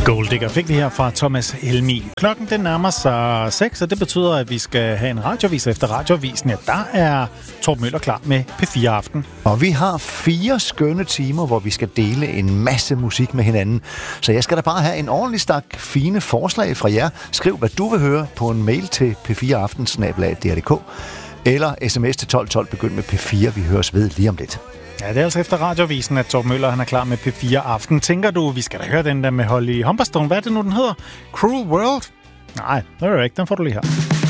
Golddigger fik vi her fra Thomas Helmig. Klokken den nærmer sig 6, og det betyder, at vi skal have en radiovis efter radiovisen. Ja, der er Torben Møller klar med P4 Aften. Og vi har 4 skønne timer, hvor vi skal dele en masse musik med hinanden. Så jeg skal da bare have en ordentlig stak fine forslag fra jer. Skriv, hvad du vil høre på en mail til p4aften@dr.dk eller sms til 1212, begynd med P4. Vi høres ved lige om lidt. Ja, det er altså efter radiovisen, at Torben Møller han er klar med P4 Aften. Tænker du, vi skal da høre den der med Holly Humberstone? Hvad er det nu, den hedder? Cruel World? Nej, det er jo ikke. Den får du lige her.